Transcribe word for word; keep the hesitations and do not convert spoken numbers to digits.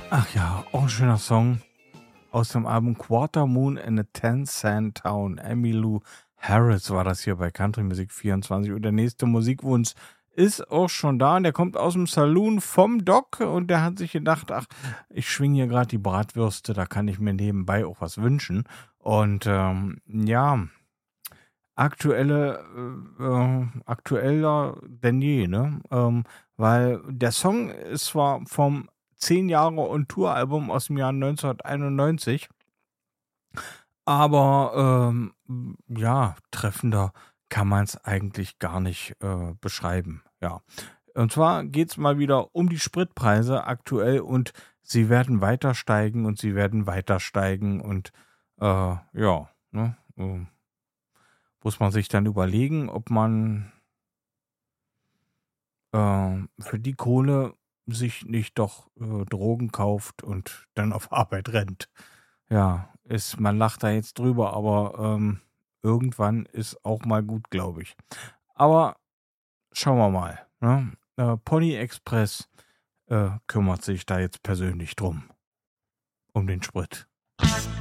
Ach ja, auch ein schöner Song aus dem Album Quarter Moon in a Ten Cent Town. Emmylou Harris war das hier bei Country Musik vierundzwanzig. Und der nächste Musikwunsch ist auch schon da. Und der kommt aus dem Saloon vom Doc. Und der hat sich gedacht, ach, ich schwinge hier gerade die Bratwürste, da kann ich mir nebenbei auch was wünschen. Und ähm, ja, aktuelle, äh, äh, aktueller denn je, ne? Ähm, weil der Song ist zwar vom zehn Jahre und Tour-Album aus dem Jahr neunzehnhunderteinundneunzig, aber ähm, ja, treffender kann man es eigentlich gar nicht äh, beschreiben. Ja. Und zwar geht es mal wieder um die Spritpreise aktuell und sie werden weiter steigen und sie werden weiter steigen und äh, ja, ne? äh, muss man sich dann überlegen, ob man äh, für die Kohle sich nicht doch äh, Drogen kauft und dann auf Arbeit rennt. Ja, ist, man lacht da jetzt drüber, aber ähm, irgendwann ist auch mal gut, glaube ich. Aber schauen wir mal. Ne? Äh, Pony Express äh, kümmert sich da jetzt persönlich drum, um den Sprit.